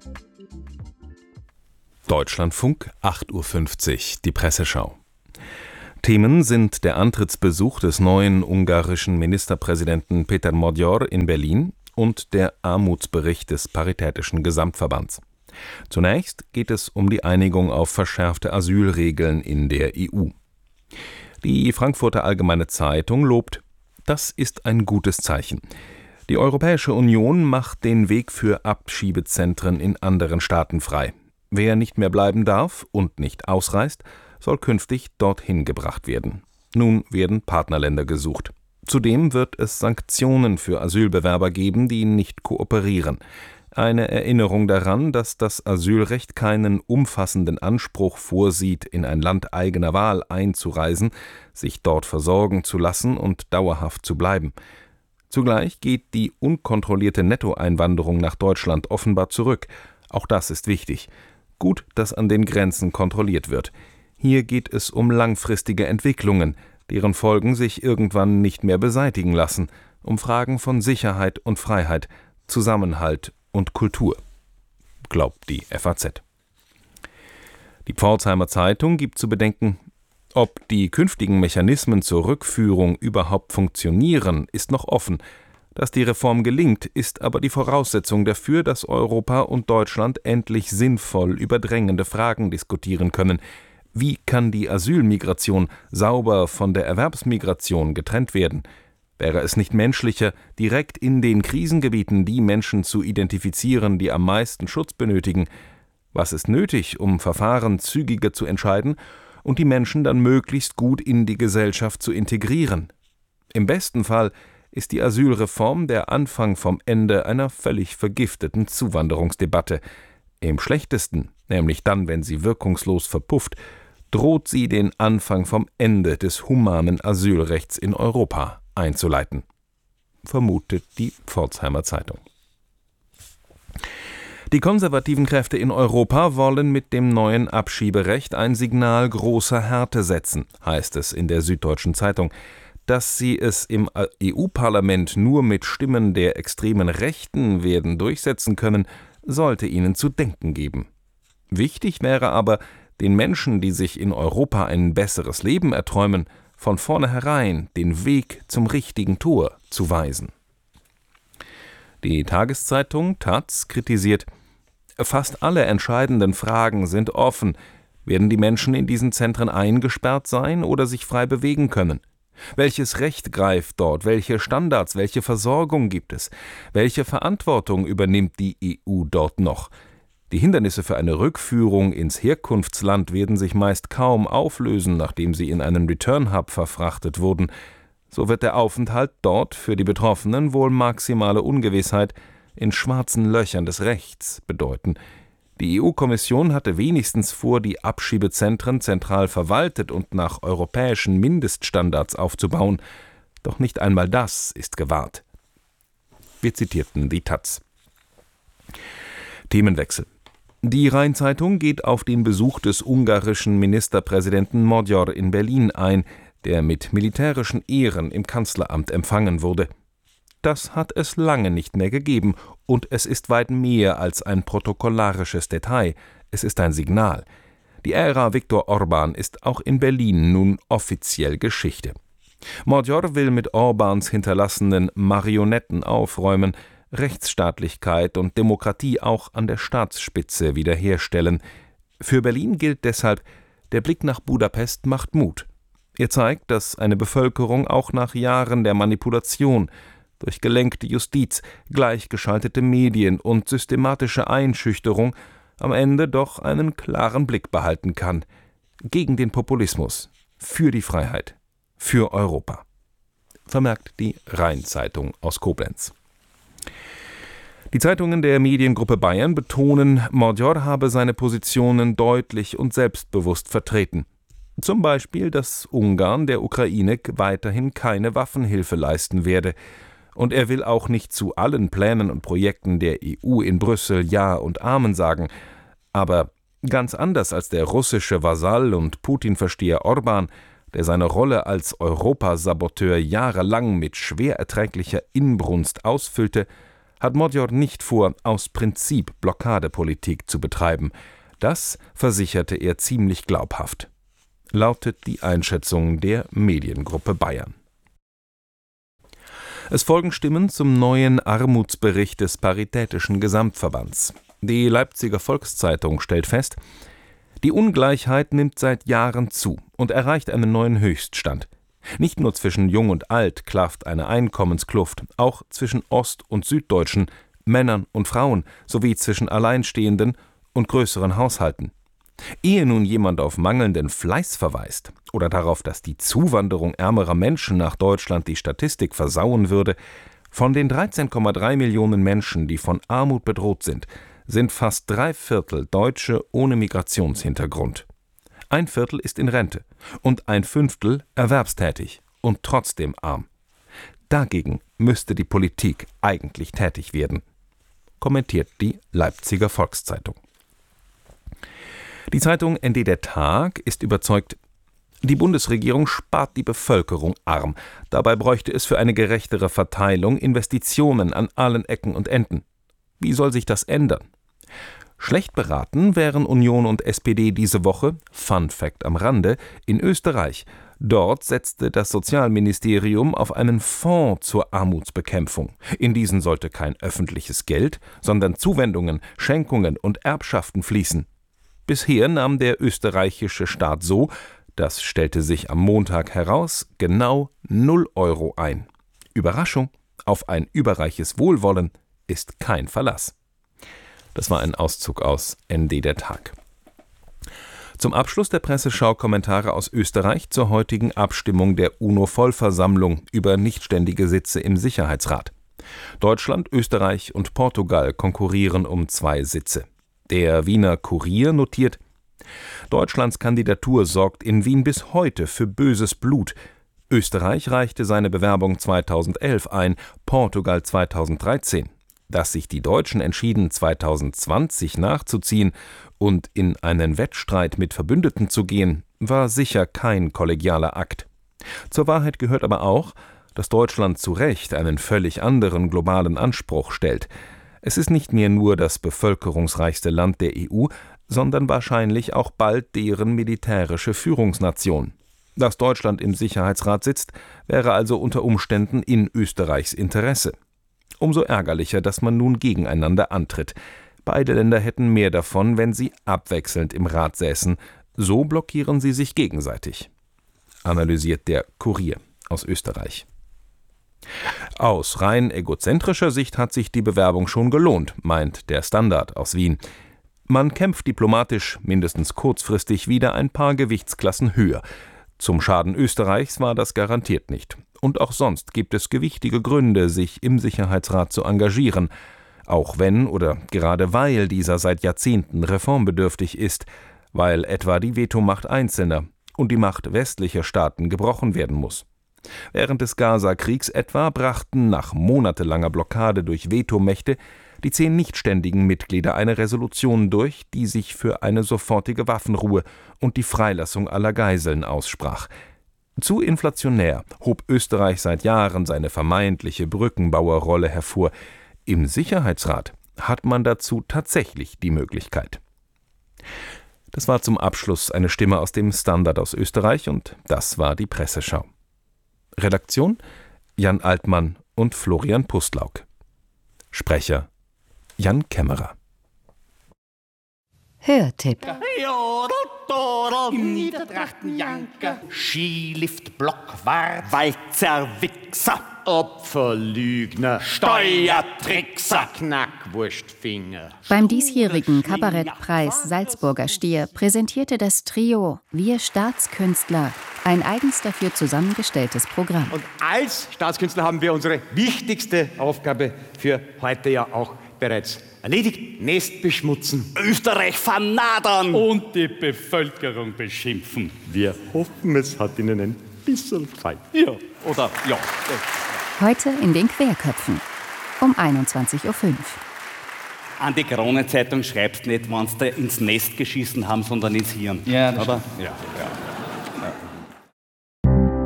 Deutschlandfunk, 8:50 Uhr, die Presseschau. Themen sind der Antrittsbesuch des neuen ungarischen Ministerpräsidenten Péter Magyar in Berlin und der Armutsbericht des Paritätischen Gesamtverbands. Zunächst geht es um die Einigung auf verschärfte Asylregeln in der EU. Die Frankfurter Allgemeine Zeitung lobt: Das ist ein gutes Zeichen. Die Europäische Union macht den Weg für Abschiebezentren in anderen Staaten frei. Wer nicht mehr bleiben darf und nicht ausreist, soll künftig dorthin gebracht werden. Nun werden Partnerländer gesucht. Zudem wird es Sanktionen für Asylbewerber geben, die nicht kooperieren. Eine Erinnerung daran, dass das Asylrecht keinen umfassenden Anspruch vorsieht, in ein Land eigener Wahl einzureisen, sich dort versorgen zu lassen und dauerhaft zu bleiben. Zugleich geht die unkontrollierte Nettoeinwanderung nach Deutschland offenbar zurück. Auch das ist wichtig. Gut, dass an den Grenzen kontrolliert wird. Hier geht es um langfristige Entwicklungen, deren Folgen sich irgendwann nicht mehr beseitigen lassen, um Fragen von Sicherheit und Freiheit, Zusammenhalt und Kultur, glaubt die FAZ. Die Pforzheimer Zeitung gibt zu bedenken: Ob die künftigen Mechanismen zur Rückführung überhaupt funktionieren, ist noch offen. Dass die Reform gelingt, ist aber die Voraussetzung dafür, dass Europa und Deutschland endlich sinnvoll über drängende Fragen diskutieren können. Wie kann die Asylmigration sauber von der Erwerbsmigration getrennt werden? Wäre es nicht menschlicher, direkt in den Krisengebieten die Menschen zu identifizieren, die am meisten Schutz benötigen? Was ist nötig, um Verfahren zügiger zu entscheiden und die Menschen dann möglichst gut in die Gesellschaft zu integrieren? Im besten Fall ist die Asylreform der Anfang vom Ende einer völlig vergifteten Zuwanderungsdebatte. Im schlechtesten, nämlich dann, wenn sie wirkungslos verpufft, droht sie den Anfang vom Ende des humanen Asylrechts in Europa einzuleiten, vermutet die Pforzheimer Zeitung. Die konservativen Kräfte in Europa wollen mit dem neuen Abschieberecht ein Signal großer Härte setzen, heißt es in der Süddeutschen Zeitung. Dass sie es im EU-Parlament nur mit Stimmen der extremen Rechten werden durchsetzen können, sollte ihnen zu denken geben. Wichtig wäre aber, den Menschen, die sich in Europa ein besseres Leben erträumen, von vornherein den Weg zum richtigen Tor zu weisen. Die Tageszeitung taz kritisiert: Fast alle entscheidenden Fragen sind offen. Werden die Menschen in diesen Zentren eingesperrt sein oder sich frei bewegen können? Welches Recht greift dort? Welche Standards, welche Versorgung gibt es? Welche Verantwortung übernimmt die EU dort noch? Die Hindernisse für eine Rückführung ins Herkunftsland werden sich meist kaum auflösen, nachdem sie in einen Return-Hub verfrachtet wurden. So wird der Aufenthalt dort für die Betroffenen wohl maximale Ungewissheit in schwarzen Löchern des Rechts bedeuten. Die EU-Kommission hatte wenigstens vor, die Abschiebezentren zentral verwaltet und nach europäischen Mindeststandards aufzubauen. Doch nicht einmal das ist gewahrt. Wir zitierten die taz. Themenwechsel. Die Rhein-Zeitung geht auf den Besuch des ungarischen Ministerpräsidenten Magyar in Berlin ein, der mit militärischen Ehren im Kanzleramt empfangen wurde. Das hat es lange nicht mehr gegeben, und es ist weit mehr als ein protokollarisches Detail, es ist ein Signal. Die Ära Viktor Orbán ist auch in Berlin nun offiziell Geschichte. Magyar will mit Orbáns hinterlassenen Marionetten aufräumen, Rechtsstaatlichkeit und Demokratie auch an der Staatsspitze wiederherstellen. Für Berlin gilt deshalb: Der Blick nach Budapest macht Mut. Er zeigt, dass eine Bevölkerung auch nach Jahren der Manipulation durch gelenkte Justiz, gleichgeschaltete Medien und systematische Einschüchterung am Ende doch einen klaren Blick behalten kann. Gegen den Populismus, für die Freiheit, für Europa. Vermerkt die Rhein-Zeitung aus Koblenz. Die Zeitungen der Mediengruppe Bayern betonen, Magyar habe seine Positionen deutlich und selbstbewusst vertreten. Zum Beispiel, dass Ungarn der Ukraine weiterhin keine Waffenhilfe leisten werde. Und er will auch nicht zu allen Plänen und Projekten der EU in Brüssel Ja und Amen sagen. Aber ganz anders als der russische Vasall und Putin-Versteher Orbán, der seine Rolle als Europasaboteur jahrelang mit schwer erträglicher Inbrunst ausfüllte, hat Modjor nicht vor, aus Prinzip Blockadepolitik zu betreiben. Das versicherte er ziemlich glaubhaft. Lautet die Einschätzung der Mediengruppe Bayern. Es folgen Stimmen zum neuen Armutsbericht des Paritätischen Gesamtverbands. Die Leipziger Volkszeitung stellt fest, die Ungleichheit nimmt seit Jahren zu und erreicht einen neuen Höchststand. Nicht nur zwischen Jung und Alt klafft eine Einkommenskluft, auch zwischen Ost- und Süddeutschen, Männern und Frauen sowie zwischen Alleinstehenden und größeren Haushalten. Ehe nun jemand auf mangelnden Fleiß verweist oder darauf, dass die Zuwanderung ärmerer Menschen nach Deutschland die Statistik versauen würde, von den 13,3 Millionen Menschen, die von Armut bedroht sind fast 3/4 Deutsche ohne Migrationshintergrund. 1/4 ist in Rente und 1/5 erwerbstätig und trotzdem arm. Dagegen müsste die Politik eigentlich tätig werden, kommentiert die Leipziger Volkszeitung. Die Zeitung ND Der Tag ist überzeugt, die Bundesregierung spart die Bevölkerung arm. Dabei bräuchte es für eine gerechtere Verteilung Investitionen an allen Ecken und Enden. Wie soll sich das ändern? Schlecht beraten wären Union und SPD diese Woche, Fun Fact am Rande, in Österreich. Dort setzte das Sozialministerium auf einen Fonds zur Armutsbekämpfung. In diesen sollte kein öffentliches Geld, sondern Zuwendungen, Schenkungen und Erbschaften fließen. Bisher nahm der österreichische Staat so, das stellte sich am Montag heraus, genau 0 Euro ein. Überraschung, auf ein überreiches Wohlwollen ist kein Verlass. Das war ein Auszug aus ND Der Tag. Zum Abschluss der Presseschau Kommentare aus Österreich zur heutigen Abstimmung der UNO-Vollversammlung über nichtständige Sitze im Sicherheitsrat. Deutschland, Österreich und Portugal konkurrieren um 2 Sitze. Der Wiener Kurier notiert: Deutschlands Kandidatur sorgt in Wien bis heute für böses Blut. Österreich reichte seine Bewerbung 2011 ein, Portugal 2013. Dass sich die Deutschen entschieden, 2020 nachzuziehen und in einen Wettstreit mit Verbündeten zu gehen, war sicher kein kollegialer Akt. Zur Wahrheit gehört aber auch, dass Deutschland zu Recht einen völlig anderen globalen Anspruch stellt. Es ist nicht mehr nur das bevölkerungsreichste Land der EU, sondern wahrscheinlich auch bald deren militärische Führungsnation. Dass Deutschland im Sicherheitsrat sitzt, wäre also unter Umständen in Österreichs Interesse. Umso ärgerlicher, dass man nun gegeneinander antritt. Beide Länder hätten mehr davon, wenn sie abwechselnd im Rat säßen. So blockieren sie sich gegenseitig, analysiert der Kurier aus Österreich. Aus rein egozentrischer Sicht hat sich die Bewerbung schon gelohnt, meint der Standard aus Wien. Man kämpft diplomatisch, mindestens kurzfristig, wieder ein paar Gewichtsklassen höher. Zum Schaden Österreichs war das garantiert nicht. Und auch sonst gibt es gewichtige Gründe, sich im Sicherheitsrat zu engagieren, auch wenn oder gerade weil dieser seit Jahrzehnten reformbedürftig ist, weil etwa die Vetomacht Einzelner und die Macht westlicher Staaten gebrochen werden muss. Während des Gaza-Kriegs etwa brachten nach monatelanger Blockade durch Vetomächte die 10 nichtständigen Mitglieder eine Resolution durch, die sich für eine sofortige Waffenruhe und die Freilassung aller Geiseln aussprach. Zu inflationär hob Österreich seit Jahren seine vermeintliche Brückenbauerrolle hervor. Im Sicherheitsrat hat man dazu tatsächlich die Möglichkeit. Das war zum Abschluss eine Stimme aus dem Standard aus Österreich und das war die Presseschau. Redaktion: Jan Altmann und Florian Pustlauk. Sprecher: Jan Kämmerer. Hörtipp. Im Niedertrachten Janker, Skilift Blockwart, Walzer Wichser, Opferlügner, Steuertrickser, Knackwurstfinger. Beim diesjährigen Kabarettpreis Salzburger Stier präsentierte das Trio Wir Staatskünstler ein eigens dafür zusammengestelltes Programm. Und als Staatskünstler haben wir unsere wichtigste Aufgabe für heute ja auch bereits erledigt. Nest beschmutzen, Österreich vernadern und die Bevölkerung beschimpfen. Wir hoffen, es hat Ihnen ein bisschen gefallen. Ja, oder ja. Heute in den Querköpfen um 21:05 Uhr. An die Kronenzeitung schreibst nicht, wenn sie ins Nest geschissen haben, sondern ins Hirn. Ja, das oder? Ja.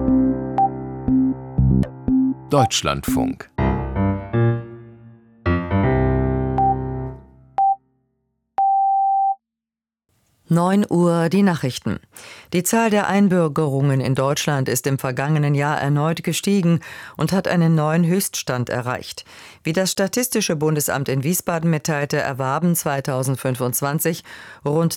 Deutschlandfunk 9 Uhr die Nachrichten. Die Zahl der Einbürgerungen in Deutschland ist im vergangenen Jahr erneut gestiegen und hat einen neuen Höchststand erreicht. Wie das Statistische Bundesamt in Wiesbaden mitteilte, erwarben 2025 rund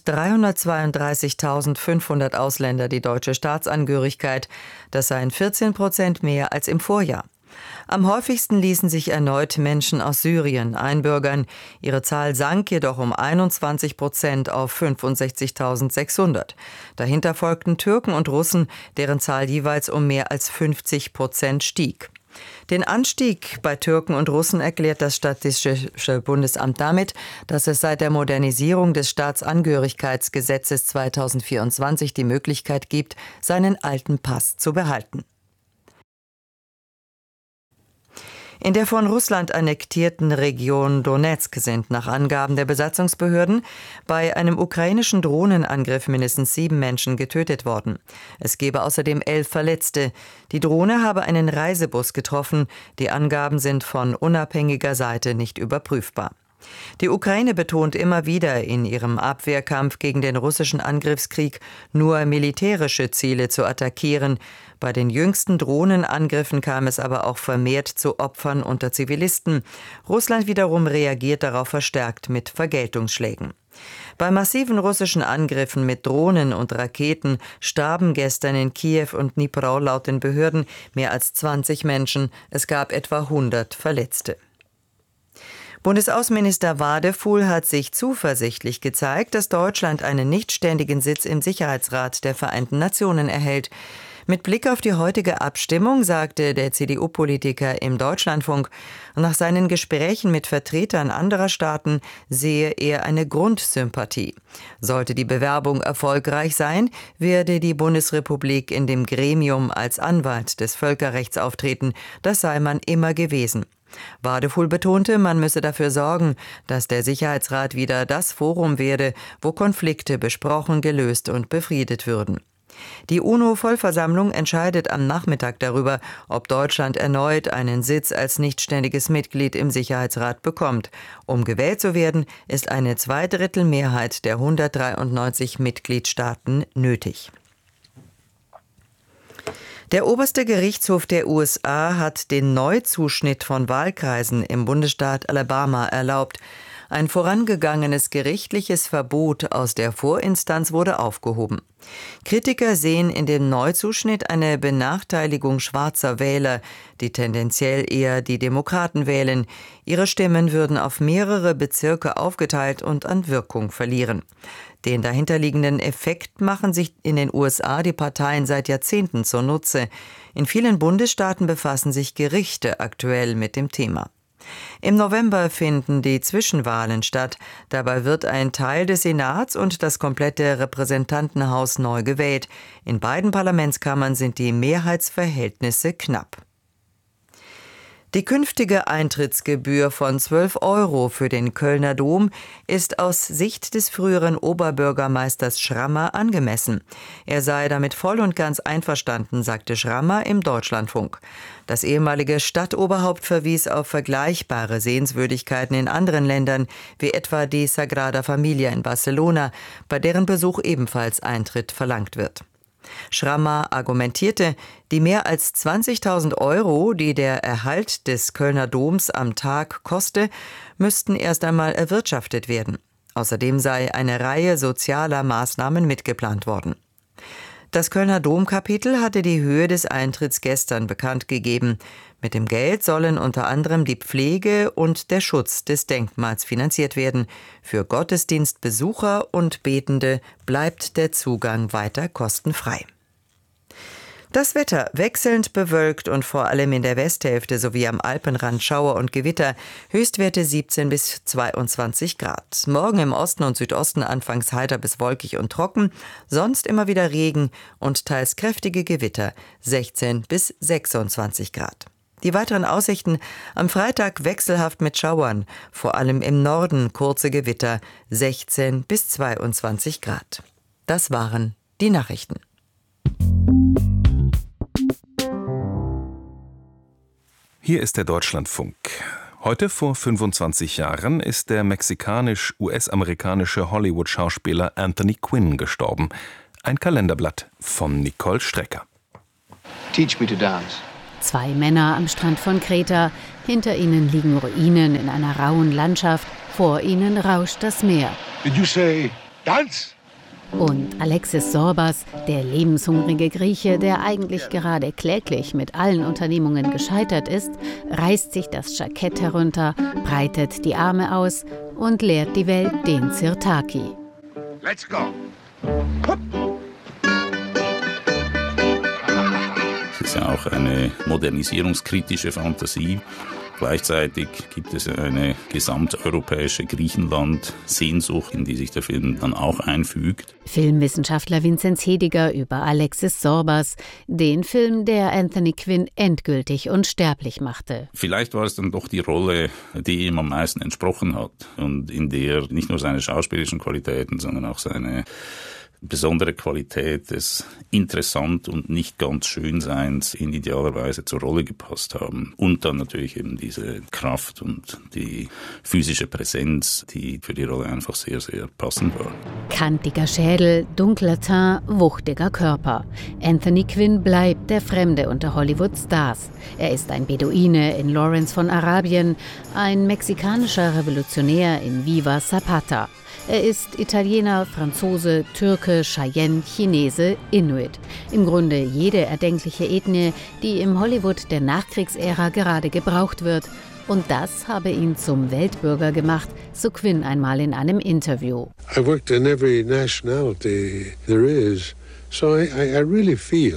332.500 Ausländer die deutsche Staatsangehörigkeit. Das seien 14% mehr als im Vorjahr. Am häufigsten ließen sich erneut Menschen aus Syrien einbürgern. Ihre Zahl sank jedoch um 21% auf 65.600. Dahinter folgten Türken und Russen, deren Zahl jeweils um mehr als 50% stieg. Den Anstieg bei Türken und Russen erklärt das Statistische Bundesamt damit, dass es seit der Modernisierung des Staatsangehörigkeitsgesetzes 2024 die Möglichkeit gibt, seinen alten Pass zu behalten. In der von Russland annektierten Region Donezk sind nach Angaben der Besatzungsbehörden bei einem ukrainischen Drohnenangriff mindestens 7 Menschen getötet worden. Es gebe außerdem 11 Verletzte. Die Drohne habe einen Reisebus getroffen. Die Angaben sind von unabhängiger Seite nicht überprüfbar. Die Ukraine betont immer wieder in ihrem Abwehrkampf gegen den russischen Angriffskrieg, nur militärische Ziele zu attackieren. Bei den jüngsten Drohnenangriffen kam es aber auch vermehrt zu Opfern unter Zivilisten. Russland wiederum reagiert darauf verstärkt mit Vergeltungsschlägen. Bei massiven russischen Angriffen mit Drohnen und Raketen starben gestern in Kiew und Dnipro laut den Behörden mehr als 20 Menschen. Es gab etwa 100 Verletzte. Bundesaußenminister Wadefuhl hat sich zuversichtlich gezeigt, dass Deutschland einen nichtständigen Sitz im Sicherheitsrat der Vereinten Nationen erhält. Mit Blick auf die heutige Abstimmung sagte der CDU-Politiker im Deutschlandfunk, nach seinen Gesprächen mit Vertretern anderer Staaten sehe er eine Grundsympathie. Sollte die Bewerbung erfolgreich sein, werde die Bundesrepublik in dem Gremium als Anwalt des Völkerrechts auftreten. Das sei man immer gewesen. Wadefuhl betonte, man müsse dafür sorgen, dass der Sicherheitsrat wieder das Forum werde, wo Konflikte besprochen, gelöst und befriedet würden. Die UNO-Vollversammlung entscheidet am Nachmittag darüber, ob Deutschland erneut einen Sitz als nichtständiges Mitglied im Sicherheitsrat bekommt. Um gewählt zu werden, ist eine 2/3 der 193 Mitgliedstaaten nötig. Der oberste Gerichtshof der USA hat den Neuzuschnitt von Wahlkreisen im Bundesstaat Alabama erlaubt. Ein vorangegangenes gerichtliches Verbot aus der Vorinstanz wurde aufgehoben. Kritiker sehen in dem Neuzuschnitt eine Benachteiligung schwarzer Wähler, die tendenziell eher die Demokraten wählen. Ihre Stimmen würden auf mehrere Bezirke aufgeteilt und an Wirkung verlieren. Den dahinterliegenden Effekt machen sich in den USA die Parteien seit Jahrzehnten zunutze. In vielen Bundesstaaten befassen sich Gerichte aktuell mit dem Thema. Im November finden die Zwischenwahlen statt. Dabei wird ein Teil des Senats und das komplette Repräsentantenhaus neu gewählt. In beiden Parlamentskammern sind die Mehrheitsverhältnisse knapp. Die künftige Eintrittsgebühr von 12 € für den Kölner Dom ist aus Sicht des früheren Oberbürgermeisters Schrammer angemessen. Er sei damit voll und ganz einverstanden, sagte Schrammer im Deutschlandfunk. Das ehemalige Stadtoberhaupt verwies auf vergleichbare Sehenswürdigkeiten in anderen Ländern, wie etwa die Sagrada Familia in Barcelona, bei deren Besuch ebenfalls Eintritt verlangt wird. Schrammer argumentierte, die mehr als 20.000 €, die der Erhalt des Kölner Doms am Tag koste, müssten erst einmal erwirtschaftet werden. Außerdem sei eine Reihe sozialer Maßnahmen mitgeplant worden. Das Kölner Domkapitel hatte die Höhe des Eintritts gestern bekannt gegeben. Mit dem Geld sollen unter anderem die Pflege und der Schutz des Denkmals finanziert werden. Für Gottesdienstbesucher und Betende bleibt der Zugang weiter kostenfrei. Das Wetter wechselnd bewölkt und vor allem in der Westhälfte sowie am Alpenrand Schauer und Gewitter, Höchstwerte 17 bis 22 Grad. Morgen im Osten und Südosten anfangs heiter bis wolkig und trocken, sonst immer wieder Regen und teils kräftige Gewitter, 16 bis 26 Grad. Die weiteren Aussichten: am Freitag wechselhaft mit Schauern, vor allem im Norden kurze Gewitter, 16 bis 22 Grad. Das waren die Nachrichten. Hier ist der Deutschlandfunk. Heute vor 25 Jahren ist der mexikanisch-US-amerikanische Hollywood-Schauspieler Anthony Quinn gestorben. Ein Kalenderblatt von Nicole Strecker. Teach me to dance. 2 Männer am Strand von Kreta. Hinter ihnen liegen Ruinen in einer rauen Landschaft. Vor ihnen rauscht das Meer. Did you say dance? Und Alexis Sorbas, der lebenshungrige Grieche, der eigentlich gerade kläglich mit allen Unternehmungen gescheitert ist, reißt sich das Jackett herunter, breitet die Arme aus und lehrt die Welt den Sirtaki. Let's go. Es ist ja auch eine modernisierungskritische Fantasie. Gleichzeitig gibt es eine gesamteuropäische Griechenland-Sehnsucht, in die sich der Film dann auch einfügt. Filmwissenschaftler Vinzenz Hediger über Alexis Sorbas, den Film, der Anthony Quinn endgültig unsterblich machte. Vielleicht war es dann doch die Rolle, die ihm am meisten entsprochen hat und in der nicht nur seine schauspielerischen Qualitäten, sondern auch seine besondere Qualität des interessant und nicht ganz Schönseins in idealer Weise zur Rolle gepasst haben. Und dann natürlich eben diese Kraft und die physische Präsenz, die für die Rolle einfach sehr, sehr passend war. Kantiger Schädel, dunkler Teint, wuchtiger Körper. Anthony Quinn bleibt der Fremde unter Hollywood-Stars. Er ist ein Beduine in Lawrence von Arabien, ein mexikanischer Revolutionär in Viva Zapata. Er ist Italiener, Franzose, Türke, Cheyenne, Chinese, Inuit. Im Grunde jede erdenkliche Ethnie, die im Hollywood der Nachkriegsära gerade gebraucht wird. Und das habe ihn zum Weltbürger gemacht, so Quinn einmal in einem Interview. I worked in every nationality there is, so I really feel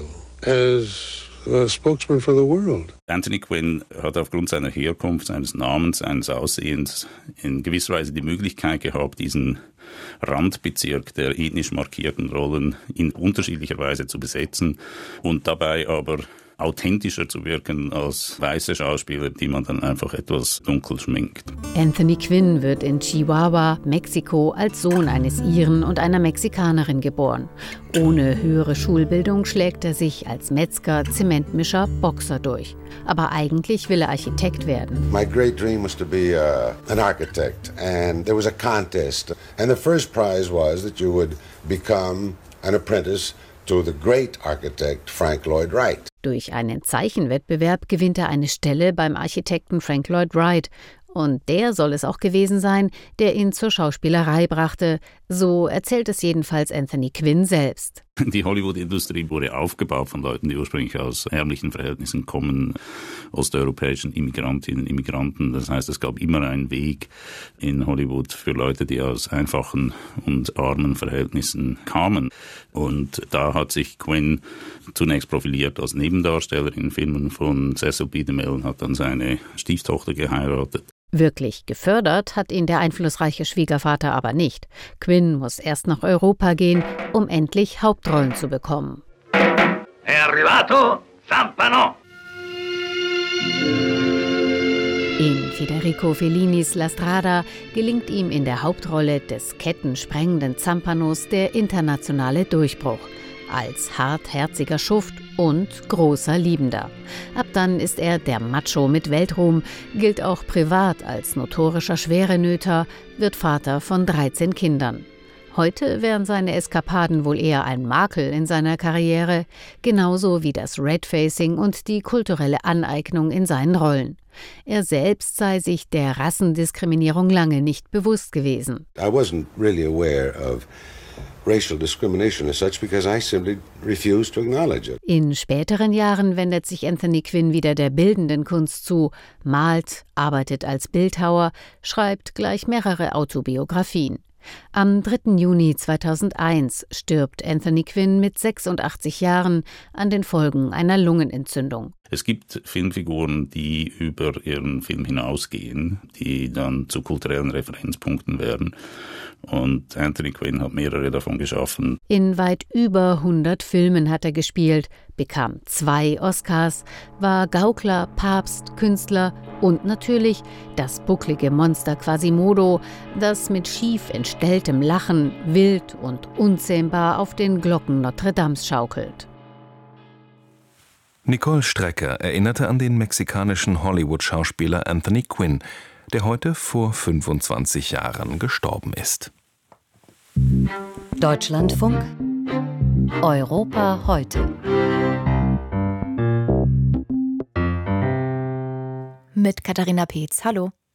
as a spokesman for the world. Anthony Quinn hat aufgrund seiner Herkunft, seines Namens, seines Aussehens in gewisser Weise die Möglichkeit gehabt, diesen Randbezirk der ethnisch markierten Rollen in unterschiedlicher Weise zu besetzen und dabei aber authentischer zu wirken als weiße Schauspieler, die man dann einfach etwas dunkel schminkt. Anthony Quinn wird in Chihuahua, Mexiko, als Sohn eines Iren und einer Mexikanerin geboren. Ohne höhere Schulbildung schlägt er sich als Metzger, Zementmischer, Boxer durch. Aber eigentlich will er Architekt werden. My great dream was to be an architect, and there was a contest, and the first prize was that you would become an apprentice to the great architect Frank Lloyd Wright. Durch einen Zeichenwettbewerb gewinnt er eine Stelle beim Architekten Frank Lloyd Wright. Und der soll es auch gewesen sein, der ihn zur Schauspielerei brachte. So erzählt es jedenfalls Anthony Quinn selbst. Die Hollywood-Industrie wurde aufgebaut von Leuten, die ursprünglich aus ärmlichen Verhältnissen kommen, osteuropäischen Immigrantinnen und Immigranten. Das heißt, es gab immer einen Weg in Hollywood für Leute, die aus einfachen und armen Verhältnissen kamen. Und da hat sich Quinn zunächst profiliert als Nebendarsteller in Filmen von Cecil B. DeMille, hat dann seine Stieftochter geheiratet. Wirklich gefördert hat ihn der einflussreiche Schwiegervater aber nicht. Quinn muss erst nach Europa gehen, um endlich Hauptrollen zu bekommen. È arrivato Zampano! In Federico Fellinis La Strada gelingt ihm in der Hauptrolle des kettensprengenden Zampanos der internationale Durchbruch. Als hartherziger Schuft und großer Liebender. Ab dann ist er der Macho mit Weltruhm, gilt auch privat als notorischer Schwerenöter, wird Vater von 13 Kindern. Heute wären seine Eskapaden wohl eher ein Makel in seiner Karriere, genauso wie das Redfacing und die kulturelle Aneignung in seinen Rollen. Er selbst sei sich der Rassendiskriminierung lange nicht bewusst gewesen. I wasn't really aware of racial discrimination as such because I simply refused to acknowledge it. In späteren Jahren wendet sich Anthony Quinn wieder der bildenden Kunst zu, malt, arbeitet als Bildhauer, schreibt gleich mehrere Autobiografien. Am 3. Juni 2001 stirbt Anthony Quinn mit 86 Jahren an den Folgen einer Lungenentzündung. Es gibt Filmfiguren, die über ihren Film hinausgehen, die dann zu kulturellen Referenzpunkten werden. Und Anthony Quinn hat mehrere davon geschaffen. In weit über 100 Filmen hat er gespielt, bekam 2 Oscars, war Gaukler, Papst, Künstler und natürlich das bucklige Monster Quasimodo, das mit schief entstelltem Lachen wild und unzähmbar auf den Glocken Notre Dames schaukelt. Nicole Strecker erinnerte an den mexikanischen Hollywood-Schauspieler Anthony Quinn, der heute vor 25 Jahren gestorben ist. Deutschlandfunk Europa heute. Mit Katharina Peetz. Hallo.